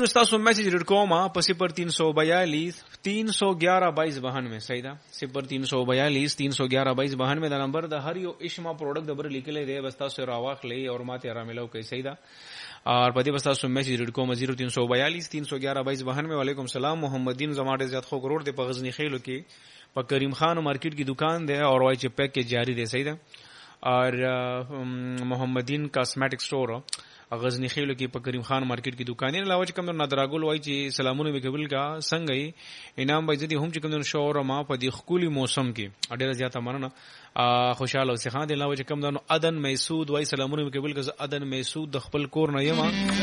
تاسو میسج ریډ کوم په 0342 311 2292 صحیح ده 0342 311 2292 دا نمبر د هر یو اشما پروډکټ د بر لیکلې دی بس تاسو راواخلې او ماته را ملو کوي صحیح ده اور په دې بس تاسو میسج ریډ کوم 0342 311 2292 وعلیکم السلام محمدین زماده زیات خو غرور د په غزنی خیلو کې په کریم خان مارکیټ کی دکان ده اور وای چې پیک کې جاری دی صحیح ده اور محمدین کاسمیټک سٹور غزنی خیلو کې په کریم خان مارکیټ کې دکانې علاوه کوم نادراګل وای چې سلامونه وکول کا څنګه انعام باید دي هم چې کوم شور ما په دې خولي موسم کې ډېر زیاته مننه خوشاله اوسه خان د علاوه کوم عدن میسود وای سلامونه وکول کا عدن میسود د خپل کور نه یم